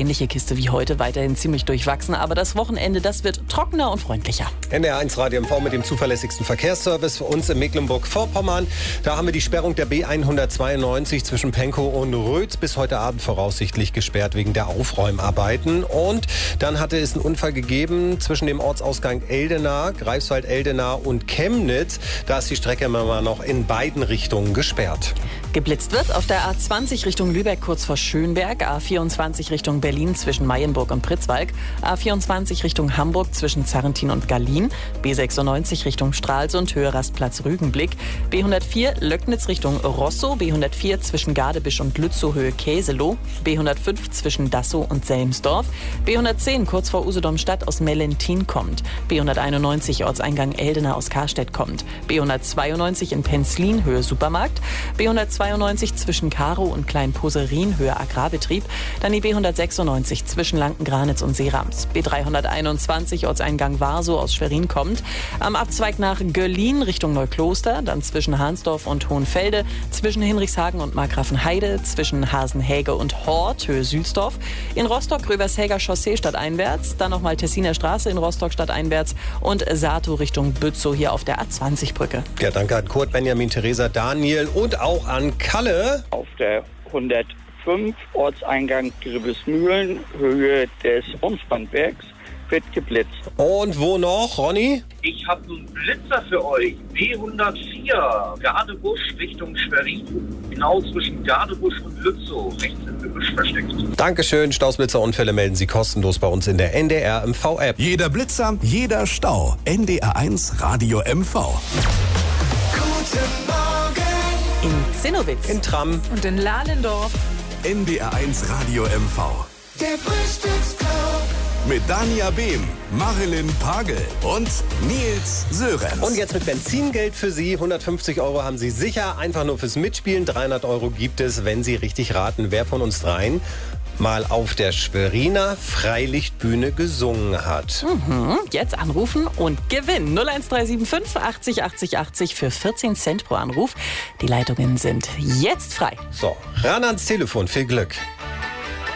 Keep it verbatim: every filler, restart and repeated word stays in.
ähnliche Kiste wie heute, weiterhin ziemlich durchwachsen. Aber das Wochenende, das wird trockener und freundlicher. N D R eins Radio M V mit dem zuverlässigsten Verkehrsservice für uns in Mecklenburg-Vorpommern. Da haben wir die Sperrung der B hundertzweiundneunzig zwischen Pankow und Rötz bis heute Abend voraussichtlich gesperrt wegen der Aufräumarbeiten. Und dann hatte es einen Unfall gegeben zwischen dem Ortsausgang Eldena, Greifswald-Eldena und Chemnitz. Da ist die Strecke immer noch in beiden Richtungen gesperrt. Geblitzt wird auf der A zwanzig Richtung Lübeck kurz vor Schönberg, A vierundzwanzig Richtung Berlin zwischen Mayenburg und Pritzwalk, A vierundzwanzig Richtung Hamburg zwischen Zarrentin und Gallien, B sechsundneunzig Richtung Stralsund, Höhe Rastplatz Rügenblick, B hundertvier Löcknitz Richtung Rosso, B hundertvier zwischen Gadebisch und Lützow, Höhe Käseloh, B hundertfünf zwischen Dassow und Selmsdorf, B hundertzehn kurz vor Usedom-Stadt aus Mellentin kommt, B hunderteinundneunzig Ortseingang Eldena aus Karstedt kommt, B hundertzweiundneunzig in Penzlin, Höhe Supermarkt, B hundertzweiundneunzig zwischen Karow und Kleinposerin, Höhe Agrarbetrieb, dann die B hundertsechsundneunzig zwischen Lanken-Granitz und Seerams, B dreihunderteinundzwanzig Ortseingang Warsow aus Schwerin kommt, am Abzweig nach Göllin Richtung Neukloster, dann zwischen Hahnsdorf und Hohenfelde, zwischen Hinrichshagen und Markgrafenheide, zwischen Hasenhäge und Hort, Höhe Sühlsdorf, in Rostock Rövershäger Chaussee stadteinwärts, dann nochmal Tessiner Straße in Rostock stadteinwärts und Sato Richtung Bützow hier auf der A zwanzig Brücke. Ja, danke an Kurt, Benjamin, Theresa, Daniel und auch an Kalle. Auf der hundertfünf Ortseingang Gribesmühlen, Höhe des Umspannwerks, wird geblitzt. Und wo noch, Ronny? Ich habe einen Blitzer für euch. B hundertvier, Gadebusch Richtung Schwerin. Genau zwischen Gadebusch und Lützow. Rechts im Gebüsch versteckt. Dankeschön. Stausblitzerunfälle melden Sie kostenlos bei uns in der N D R M V-App. Jeder Blitzer, jeder Stau. N D R eins Radio M V. Guten Morgen! In Zinnowitz, In Tram. und in Lahlendorf. N D R eins Radio M V. Der Frühstücksclub. Mit Dania Behm, Marilyn Pagel und Nils Sörenz. Und jetzt mit Benzingeld für Sie. hundertfünfzig Euro haben Sie sicher, einfach nur fürs Mitspielen. dreihundert Euro gibt es, wenn Sie richtig raten, wer von uns dreien mal auf der Schweriner Freilichtbühne gesungen hat. Mhm, jetzt anrufen und gewinnen. null eins drei sieben fünf achtzig achtzig achtzig für vierzehn Cent pro Anruf. Die Leitungen sind jetzt frei. So, ran ans Telefon. Viel Glück.